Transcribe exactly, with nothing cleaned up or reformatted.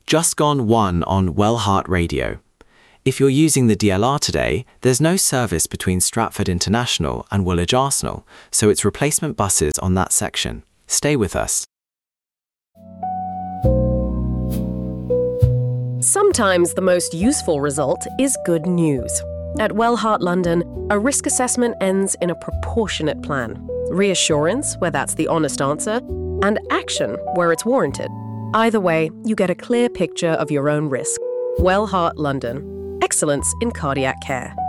Just gone one on Wellheart Radio. If you're using the D L R today, there's no service between Stratford International and Woolwich Arsenal, so it's replacement buses on that section. Stay with us. Sometimes the most useful result is good news. At Wellheart London, a risk assessment ends in a proportionate plan. Reassurance, where that's the honest answer, and action, where it's warranted. Either way, you get a clear picture of your own risk. Wellheart London. Excellence in cardiac care.